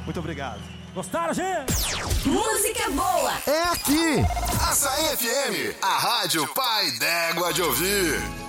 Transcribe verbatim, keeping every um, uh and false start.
Muito obrigado. Gostaram, gente? Música boa É aqui. Açaí F M, a rádio pai d'égua de ouvir.